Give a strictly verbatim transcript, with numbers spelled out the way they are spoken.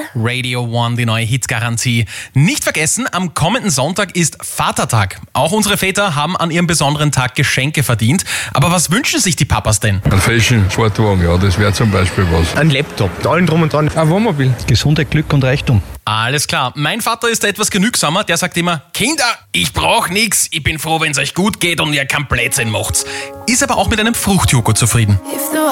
Radio One, die neue Hitgarantie. Nicht vergessen, am kommenden Sonntag ist Vatertag. Auch unsere Väter haben an ihrem besonderen Tag Geschenke verdient. Aber was wünschen sich die Papas denn? Ein Fashion-Sportwagen, ja, das wäre zum Beispiel was. Ein Laptop, mit allem drum und dran. Ein Wohnmobil. Gesundheit, Glück und Reichtum. Alles klar. Mein Vater ist etwas genügsamer. Der sagt immer, Kinder, ich brauche nichts. Ich bin froh, wenn es euch gut geht und ihr kein Blödsinn macht. Ist aber auch mit einem Fruchtjoghurt zufrieden.